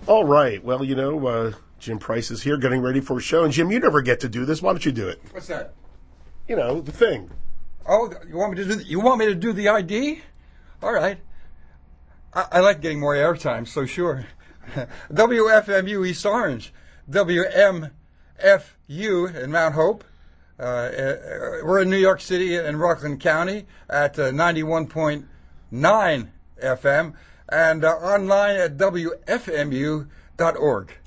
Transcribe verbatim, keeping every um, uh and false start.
All right. Well, you know, uh, Jim Price is here getting ready for a show. And, Jim, you never get to do this. Why don't you do it? What's that? You know, the thing. Oh, you want me to do? You want me to do the I D? All right. I, I like getting more airtime, so sure. W F M U East Orange, W M F U in Mount Hope. Uh, we're in New York City and Rockland County at uh, ninety-one point nine F M and uh, online at W F M U dot org.